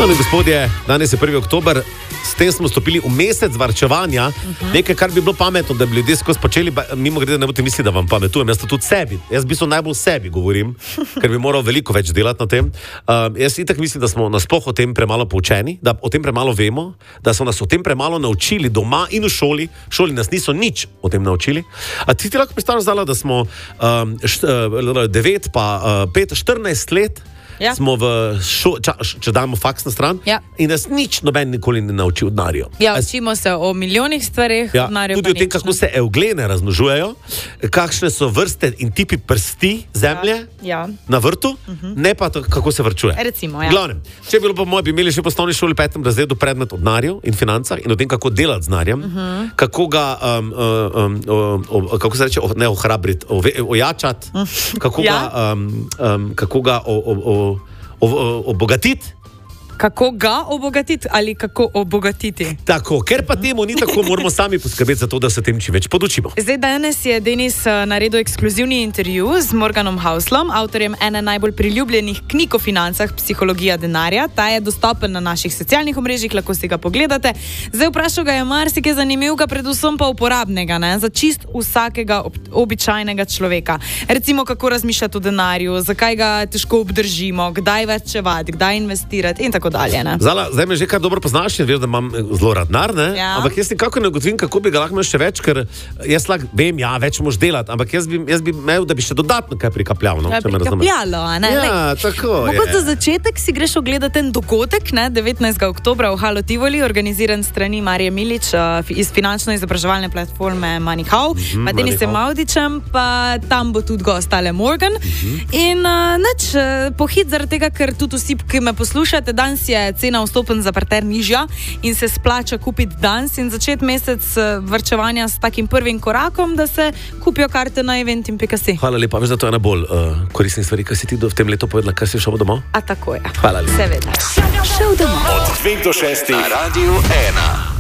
Spoštovani gospodje, danes je 1. oktober, s tem smo stopili v mesec varčevanja, nekaj, kar bi bilo pametno, da bi ljudje skozi počeli, mimo grede ne boste mislili, da vam pametujem, jaz to tudi sebi, jaz v bistvu najbolj sebi govorim, ker bi moral veliko več delati na tem. Jaz itak mislim, da smo nasploh o tem premalo poučeni, da o tem premalo vemo, da so nas o tem premalo naučili doma in v šoli, šoli nas niso nič o tem naučili. A ti lahko predstavljaš, Zala, da smo 9 pa 5, 14 let, ja. Smo če damo faks na stran, ja. In nas nič noben nikoli ne nauči od denarja. Ja, učimo se o milijonih stvareh, ja, tudi o tem, kako se evglene razmnožujejo, kakšne so vrste in tipi prsti zemlje ja. Na vrtu, ne pa to, kako se vrčuje. Recimo, ja. Glavnem, če bi bilo po mojem, bi imeli še v osnovni šoli 5. razredu predmet o denarju in financah in o tem, kako delati z denarjem, kako ga, kako se reče, ne ohrabriti, ojačati, kako ga obogatiti. Kako ga obogatiti ali kako obogatiti? Tako, ker pa temu ni tako, moramo sami poskrbeti za to, da se tem čim več podučimo. Zdaj, danes je Denis naredil ekskluzivni intervju z Morganom Houslom, avtorjem ene najbolj priljubljenih knjig o financah, Psihologija denarja. Ta je dostopen na naših socialnih omrežjih, lahko si ga pogledate. Zdaj, vprašal ga je marsikaj zanimivega, predvsem pa uporabnega, ne? Za čist vsakega običajnega človeka. Recimo, kako razmišljati o denarju, zakaj ga težko obdržimo, kdaj varčevati, kdaj investirati in tako dalje, ne? Zala, zdaj me že kar dobro poznaš in veš, da imam zelo rad denar, ne? Ja. Ampak jaz nikako ne ugotovim, kako bi ga lahko imel še več, ker jaz lahko vem, ja, več moš delati, ampak jaz bi imel, da bi še dodatno kaj prikapljal, no? Ja, prikapljalo, a ne? Ja, tako je. Mogoče za začetek si greš ogledati ten dogodek, ne? 19. oktobra v Halo Tivoli, organiziran strani Marije Milič iz finančno-izobraževalne platforme MoneyHow, pa Denisom Avdićem, pa tam bo tudi gost Ale Morgan. In pohit zaradi tega, ker tudi vsi, ki me poslušate, danes je cena vstopen za parter nižja in se splača kupiti danes in začeti mesec varčevanja s takim prvim korakom, da se kupijo karte na eventim.si. Hvala lepa, veš, da to je ena bolj koristnih stvari, kar si ti v tem letu povedala, kar si šel domov? A tako je. Hvala lepa. Seveda. Šel domov. Od 2 do 6 na Radio 1.